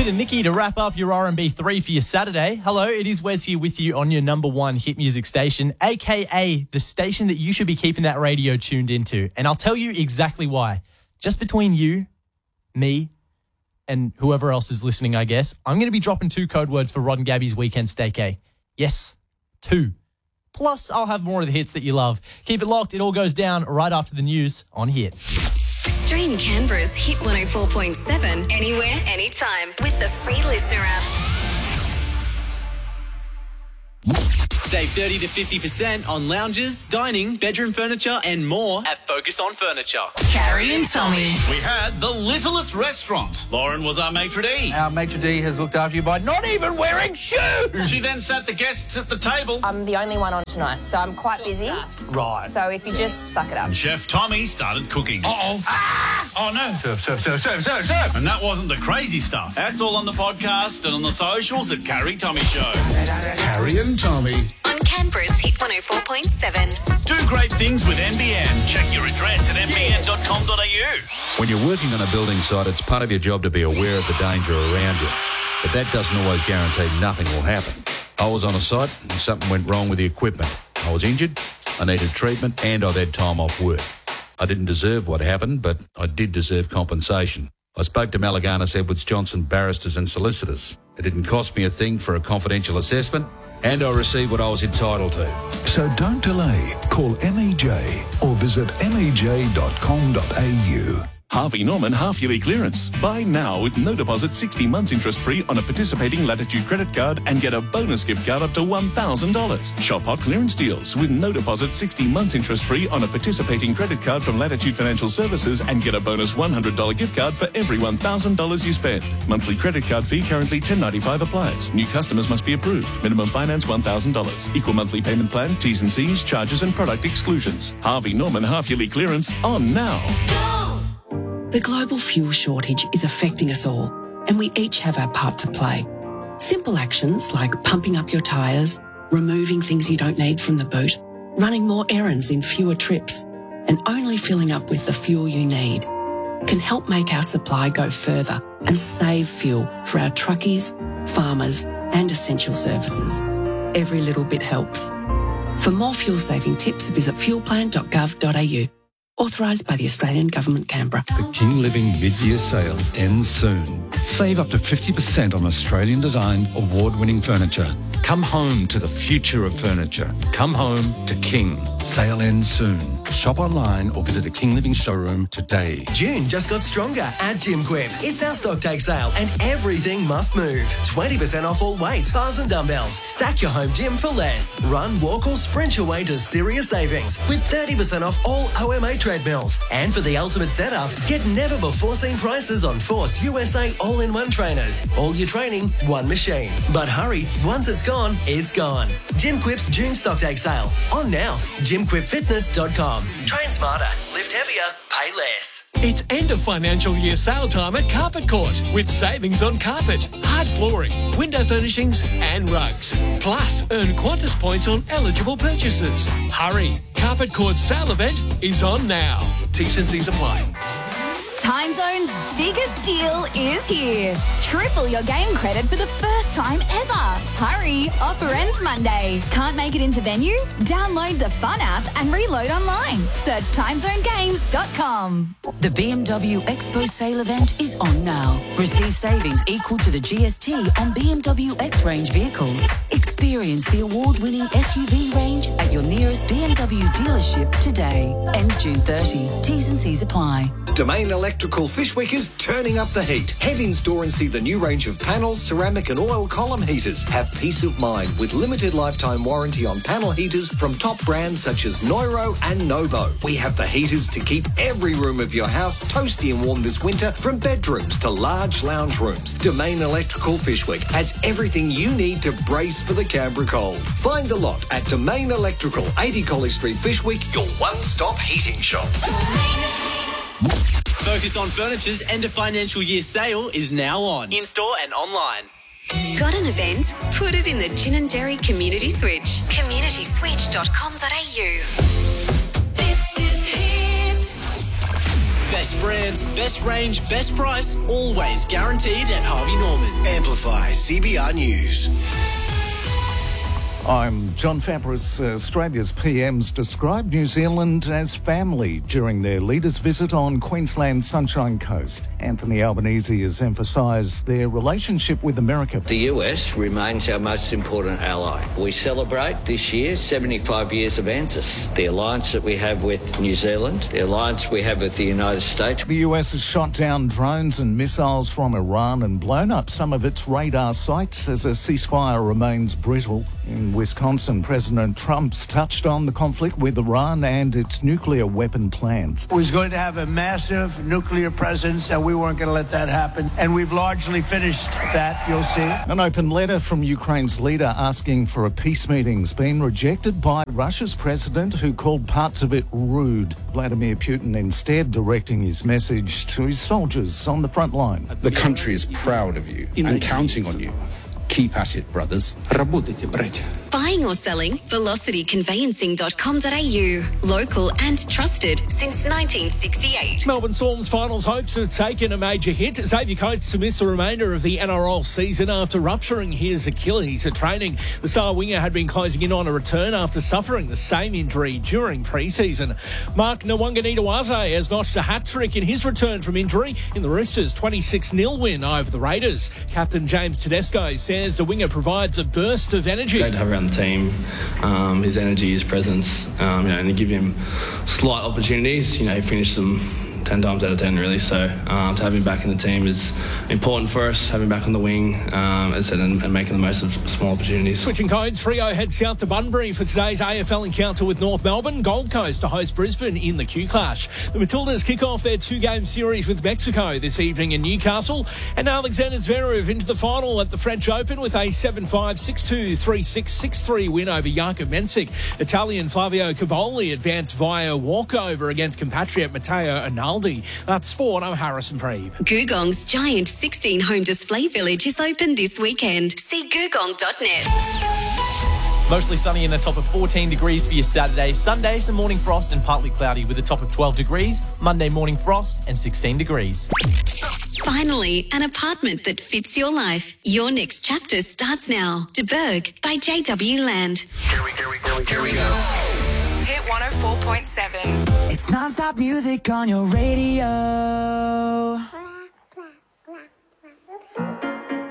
bit of Nicki to wrap up your R&B 3 for your Saturday. Hello, it is Wes here with you on your number one hit music station, a.k.a. the station that you should be keeping that radio tuned into. And I'll tell you exactly why. Just between you, me, and whoever else is listening, I guess, I'm going to be dropping 2 code words for Rod and Gabby's weekend staycay. Yes, 2. Plus, I'll have more of the hits that you love. Keep it locked. It all goes down right after the news on Hit. Stream Canberra's Hit 104.7 anywhere, anytime with the free Listener app. Save 30 to 50% on lounges, dining, bedroom furniture and more at Focus on Furniture. Carrie and Tommy. We had the littlest restaurant. Lauren was our maitre d'. Our maitre d' has looked after you by not even wearing shoes. She then sat the guests at the table. I'm the only one on tonight, so I'm quite busy. Right. So if you just suck it up. And Chef Tommy started cooking. Uh-oh. Ah! Oh, no. Serve. And that wasn't the crazy stuff. That's all on the podcast and on the socials at Carrie Tommy Show. Carrie and Tommy. On Canberra's Hit 104.7. Do great things with NBN. Check your address at nbn.com.au. When you're working on a building site, it's part of your job to be aware of the danger around you. But that doesn't always guarantee nothing will happen. I was on a site and something went wrong with the equipment. I was injured, I needed treatment, and I've had time off work. I didn't deserve what happened, but I did deserve compensation. I spoke to Malaganas Edwards Johnson barristers and solicitors. It didn't cost me a thing for a confidential assessment, and I received what I was entitled to. So don't delay. Call MEJ or visit mej.com.au. Harvey Norman half-yearly clearance. Buy now with no deposit, 60 months interest-free on a participating Latitude credit card and get a bonus gift card up to $1,000. Shop hot clearance deals with no deposit, 60 months interest-free on a participating credit card from Latitude Financial Services and get a bonus $100 gift card for every $1,000 you spend. Monthly credit card fee currently $10.95 applies. New customers must be approved. Minimum finance $1,000. Equal monthly payment plan, T's and C's, charges and product exclusions. Harvey Norman half-yearly clearance on now. The global fuel shortage is affecting us all, and we each have our part to play. Simple actions like pumping up your tyres, removing things you don't need from the boot, running more errands in fewer trips, and only filling up with the fuel you need can help make our supply go further and save fuel for our truckies, farmers, and essential services. Every little bit helps. For more fuel-saving tips, visit fuelplan.gov.au. Authorised by the Australian Government, Canberra. The King Living mid-year sale ends soon. Save up to 50% on Australian-designed, award-winning furniture. Come home to the future of furniture. Come home to King. Sale ends soon. Shop online or visit a King Living showroom today. June just got stronger at Gym Quip. It's our stock take sale and everything must move. 20% off all weights, bars and dumbbells. Stack your home gym for less. Run, walk or sprint your way to serious savings with 30% off all OMA treadmills. And for the ultimate setup, get never-before-seen prices on Force USA all-in-one trainers. All your training, one machine. But hurry, once it's gone, it's gone. Gym Quip's June stock take sale. On now. GymQuipFitness.com. Train smarter, lift heavier, pay less. It's end of financial year sale time at Carpet Court with savings on carpet, hard flooring, window furnishings and rugs. Plus, earn Qantas points on eligible purchases. Hurry, Carpet Court's sale event is on now. T's and C's apply. Time Zone's biggest deal is here. Triple your game credit for the first time ever. Hurry, offer ends Monday. Can't make it into venue? Download the Fun app and reload online. Search timezonegames.com. The BMW Expo sale event is on now. Receive savings equal to the GST on BMW X-Range vehicles. Experience the award-winning SUV range at your nearest BMW dealership today. Ends June 30. T's and C's apply. Domain Electrical Fishwick is turning up the heat. Head in store and see the new range of panels, ceramic and oil column heaters. Have peace of mind with limited lifetime warranty on panel heaters from top brands such as Neuro and Nobo. We have the heaters to keep every room of your house toasty and warm this winter, from bedrooms to large lounge rooms. Domain Electrical Fishwick has everything you need to brace for the Canberra cold. Find the lot at Domain Electrical, 80 College Street, Fishwick, your one-stop heating shop. Focus on Furniture's end of financial year sale is now on, in-store and online. Got an event? Put it in the Ginninderry Community Switch. communityswitch.com.au. This is Hit. Best brands, best range, best price, always guaranteed at Harvey Norman. Amplify CBR News. I'm John Fabris. Australia's PMs described New Zealand as family during their leaders' visit on Queensland's Sunshine Coast. Anthony Albanese has emphasised their relationship with America. The US remains our most important ally. We celebrate this year 75 years of ANZUS, the alliance that we have with New Zealand, the alliance we have with the United States. The US has shot down drones and missiles from Iran and blown up some of its radar sites as a ceasefire remains brittle. In Wisconsin, President Trump's touched on the conflict with Iran and its nuclear weapon plans. It was going to have a massive nuclear presence, and we weren't going to let that happen. And we've largely finished that, you'll see. An open letter from Ukraine's leader asking for a peace meeting's been rejected by Russia's president, who called parts of it rude. Vladimir Putin instead directing his message to his soldiers on the front line. The country is proud of you and counting on you. Keep at it, brothers. Работайте, братья. Buying or selling? velocityconveyancing.com.au. Local and trusted since 1968. Melbourne Storm's finals hopes have taken a major hit. Xavier Coates to miss the remainder of the NRL season after rupturing his Achilles at training. The star winger had been closing in on a return after suffering the same injury during pre-season. Mark Nwanganitawaze has notched a hat-trick in his return from injury in the Roosters' 26-0 win over the Raiders. Captain James Tedesco says the winger provides a burst of energy. Great to have around the team, his energy, his presence, and to give him slight opportunities. He finished them 10 times out of 10, really. So to have him back in the team is important for us, having him back on the wing, as I said, and making the most of small opportunities. Switching codes, Freo heads south to Bunbury for today's AFL encounter with North Melbourne. Gold Coast to host Brisbane in the Q-Clash. The Matildas kick off their two-game series with Mexico this evening in Newcastle. And Alexander Zverev into the final at the French Open with a 7-5, 6-2, 3-6, 6-3 win over Jakub Mensik. Italian Flavio Caboli advanced via walkover against compatriot Matteo Arnaldi. That's sport. I'm Harrison Preeb. Googong's giant 16-home display village is open this weekend. See googong.net. Mostly sunny and a top of 14 degrees for your Saturday. Sunday, some morning frost and partly cloudy with a top of 12 degrees. Monday, morning frost and 16 degrees. Finally, an apartment that fits your life. Your next chapter starts now. De Berg by JW Land. Here we go. Hit 104.7. It's non-stop music on your radio.